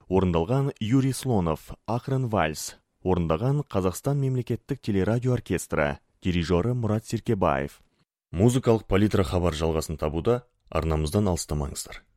орындалған Юрий Слонов, Ақырын вальс, орындаған Қазақстан мемлекеттік телерадио оркестрі, дирижері Мұрат Серкебаев. Музыкалық палитра хабар жалғасын табуда, арнамыздан алыстамаңыздар.